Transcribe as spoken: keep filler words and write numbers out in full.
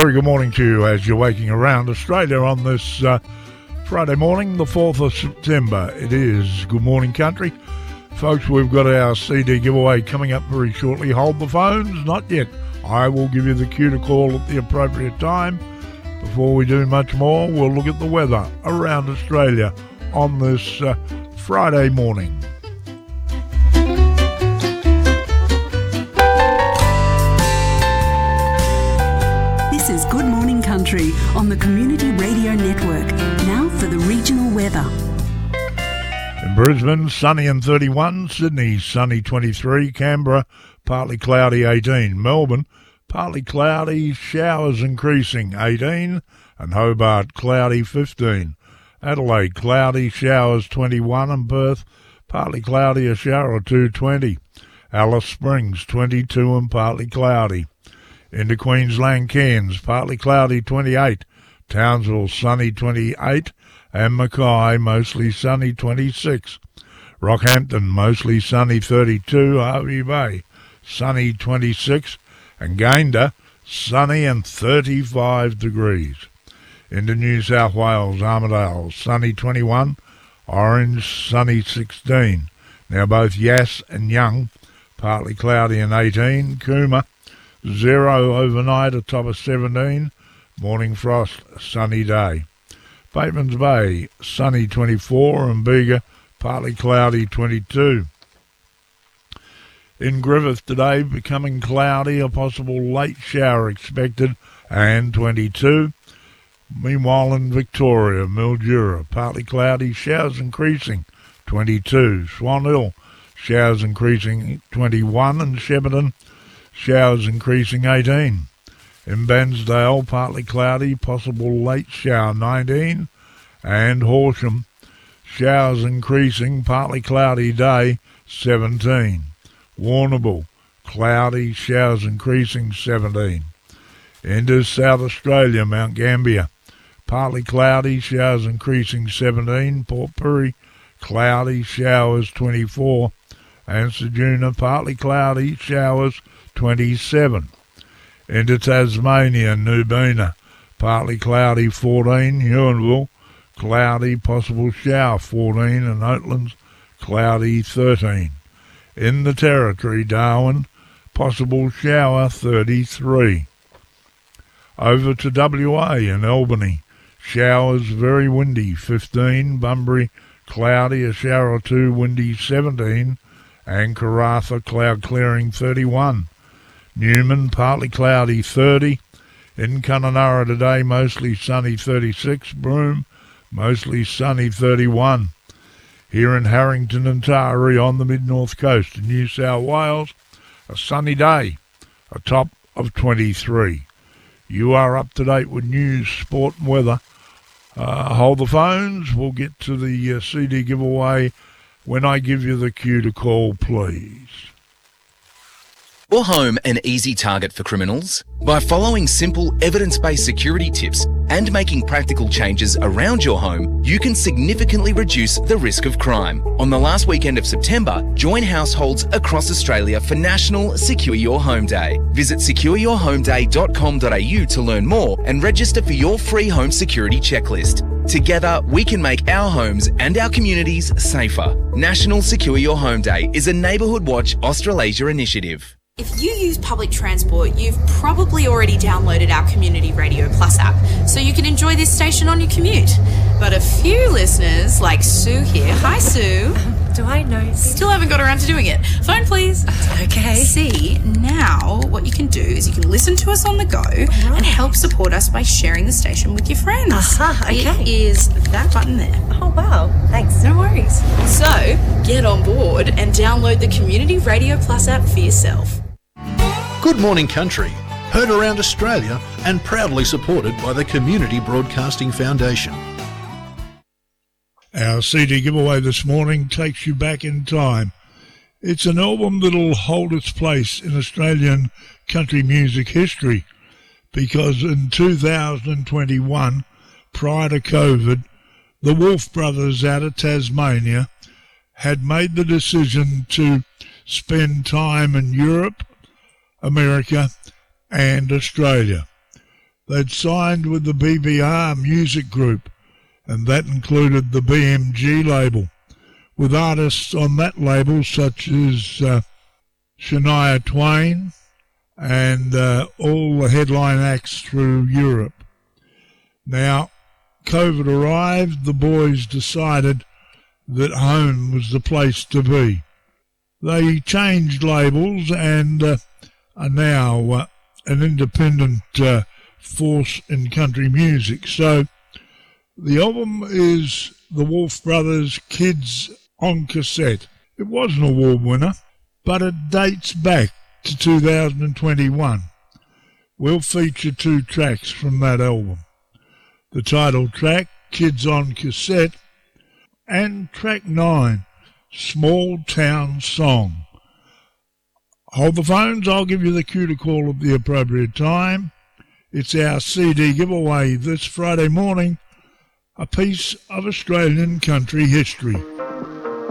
very good morning to you as you're waking around Australia on this uh, Friday morning, the fourth of September. It is Good Morning Country. Folks, we've got our C D giveaway coming up very shortly. Hold the phones, not yet. I will give you the cue to call at the appropriate time. Before we do much more, we'll look at the weather around Australia on this uh, Friday morning. This is Good Morning Country on the Community Radio Network. Now for the regional weather. In Brisbane, sunny and thirty-one. Sydney, sunny twenty-three. Canberra, partly cloudy eighteen. Melbourne, partly cloudy, showers increasing eighteen. And Hobart, cloudy fifteen. Adelaide, cloudy, showers twenty-one. And Perth, partly cloudy, a shower or two, twenty. Alice Springs, twenty-two and partly cloudy. Into Queensland, Cairns, partly cloudy, twenty-eight. Townsville, sunny, twenty-eight. And Mackay, mostly sunny, twenty-six. Rockhampton, mostly sunny, thirty-two. Hervey Bay, sunny, twenty-six. And Gayndah, sunny and thirty-five degrees. Into New South Wales, Armidale, sunny, twenty-one. Orange, sunny, sixteen. Now both Yass and Young, partly cloudy and eighteen. Cooma, zero overnight, a top of seventeen. Morning frost, sunny day. Batemans Bay, sunny twenty-four, and Bega, partly cloudy twenty-two. In Griffith today, becoming cloudy, a possible late shower expected, and twenty-two. Meanwhile in Victoria, Mildura, partly cloudy, showers increasing, twenty-two. Swan Hill, showers increasing, twenty-one, and Shepparton, showers increasing, eighteen. In Bairnsdale, partly cloudy, possible late shower, nineteen. And Horsham, showers increasing, partly cloudy day, seventeen. Warrnambool, cloudy, showers increasing, seventeen. Into South Australia, Mount Gambier, partly cloudy, showers increasing, seventeen. Port Pirie, cloudy, showers, twenty-four. And Ceduna, partly cloudy, showers, twenty-seven. Into Tasmania, Nubina, partly cloudy, fourteen. Huonville, cloudy, possible shower, fourteen. And Oatlands, cloudy, thirteen. In the Territory, Darwin, possible shower, thirty-three. Over to W A in Albany, showers, very windy, fifteen. Bunbury, cloudy, a shower or two, windy, seventeen. And Karratha, cloud clearing, thirty-one. Newman, partly cloudy, thirty. In Kununurra today, mostly sunny, thirty-six. Broome, mostly sunny, thirty-one. Here in Harrington and Taree on the mid-north coast of New South Wales, a sunny day, a top of twenty-three. You are up to date with news, sport and weather. Uh, hold the phones. We'll get to the uh, C D giveaway when I give you the cue to call, please. Your home an easy target for criminals? By following simple evidence-based security tips and making practical changes around your home, you can significantly reduce the risk of crime. On the last weekend of September, join households across Australia for National Secure Your Home Day. Visit secure your home day dot com dot a u to learn more and register for your free home security checklist. Together, we can make our homes and our communities safer. National Secure Your Home Day is a Neighbourhood Watch Australasia initiative. If you use public transport, you've probably already downloaded our Community Radio Plus app, so you can enjoy this station on your commute. But a few listeners, like Sue here, hi Sue. Do I know? Still haven't got around to doing it. Phone please. Okay. See, now what you can do is you can listen to us on the go right. and help support us by sharing the station with your friends. Aha, okay. It is that button there. Oh wow, thanks. No worries. So, get on board and download the Community Radio Plus app for yourself. Good Morning Country, heard around Australia and proudly supported by the Community Broadcasting Foundation. Our C D giveaway this morning takes you back in time. It's an album that'll hold its place in Australian country music history because in two thousand twenty-one, prior to COVID, the Wolf Brothers out of Tasmania had made the decision to spend time in Europe, America, and Australia. they'd signed with the B B R Music Group, and that included the B M G label, with artists on that label such as uh, Shania Twain and uh, all the headline acts through Europe. Now, COVID arrived, the boys decided that home was the place to be. They changed labels and uh, are now uh, an independent uh, force in country music. So the album is the Wolf Brothers Kids on Cassette. It was an award winner, but it dates back to two thousand twenty-one. We'll feature two tracks from that album. The title track, Kids on Cassette, and track nine, Small Town Song. Hold the phones, I'll give you the cue to call at the appropriate time. It's our C D giveaway this Friday morning, a piece of Australian country history.